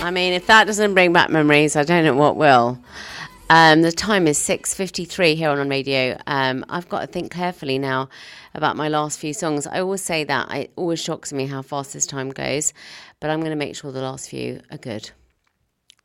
I mean, if that doesn't bring back memories, I don't know what will. The time is 6:53 here on Radio. I've got to think carefully now about my last few songs. I always say that. It always shocks me how fast this time goes. But I'm going to make sure the last few are good.